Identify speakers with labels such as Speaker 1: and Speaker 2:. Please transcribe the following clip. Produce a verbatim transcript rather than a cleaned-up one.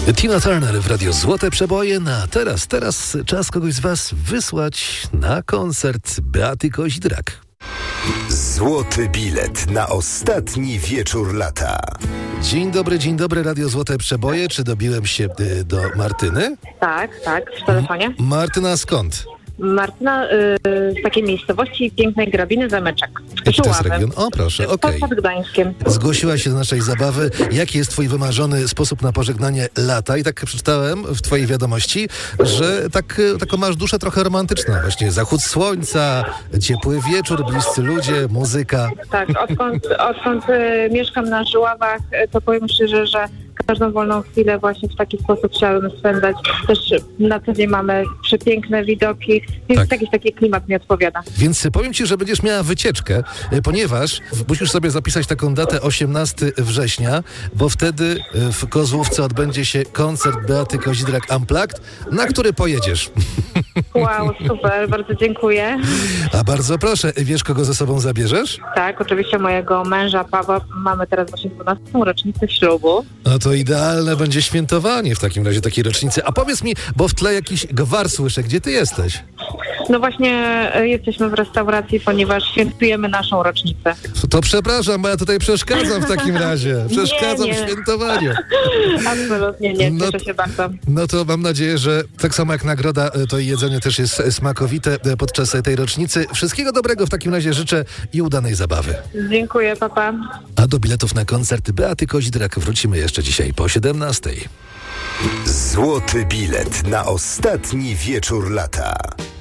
Speaker 1: Tina Turner w Radio Złote Przeboje. Na teraz, teraz czas kogoś z was wysłać na koncert Beaty Kozidrak.
Speaker 2: Złoty bilet na ostatni wieczór lata.
Speaker 1: Dzień dobry, dzień dobry, Radio Złote Przeboje. Czy dobiłem się y, do Martyny?
Speaker 3: Tak, tak, w telefonie.
Speaker 1: M- Martyna skąd?
Speaker 3: Martyna y, z takiej miejscowości pięknej Grabiny, Zameczek.
Speaker 1: I czy to jest region? O, proszę, okej.
Speaker 3: Pod Gdańskiem.
Speaker 1: Zgłosiła się do naszej zabawy. Jaki jest twój wymarzony sposób na pożegnanie lata? I tak przeczytałem w twojej wiadomości, że tak, taką masz duszę trochę romantyczną. Właśnie zachód słońca, ciepły wieczór, bliscy ludzie, muzyka.
Speaker 3: Tak, odkąd, odkąd y, mieszkam na Żuławach, y, to powiem szczerze, że każdą wolną chwilę właśnie w taki sposób chciałabym spędzać. Też na co dzień mamy przepiękne widoki, więc
Speaker 1: Tak.
Speaker 3: jakiś taki klimat mi odpowiada.
Speaker 1: Więc powiem ci, że będziesz miała wycieczkę, ponieważ musisz sobie zapisać taką datę osiemnastego września, bo wtedy w Kozłówce odbędzie się koncert Beaty Kozidrak Unplugged, na który pojedziesz.
Speaker 3: Wow, super, bardzo dziękuję.
Speaker 1: A bardzo proszę, wiesz, kogo ze sobą zabierzesz?
Speaker 3: Tak, oczywiście mojego męża Pawła. Mamy teraz właśnie dwunastą rocznicę ślubu.
Speaker 1: No to idealne będzie świętowanie w takim razie takiej rocznicy. A powiedz mi, bo w tle jakiś gwar słyszę, gdzie ty jesteś?
Speaker 3: No właśnie y, jesteśmy w restauracji, ponieważ świętujemy naszą rocznicę.
Speaker 1: To przepraszam, bo ja tutaj przeszkadzam w takim razie. Przeszkadzam
Speaker 3: Nie,
Speaker 1: w
Speaker 3: nie.
Speaker 1: świętowaniu.
Speaker 3: Absolutnie nie,
Speaker 1: No
Speaker 3: cieszę się bardzo.
Speaker 1: No to mam nadzieję, że tak samo jak nagroda, to i jedzenie też jest smakowite podczas tej rocznicy. Wszystkiego dobrego w takim razie życzę i udanej zabawy.
Speaker 3: Dziękuję, papa.
Speaker 1: A do biletów na koncert Beaty Kozidrak wrócimy jeszcze dzisiaj po siedemnastej.
Speaker 2: Złoty bilet na ostatni wieczór lata.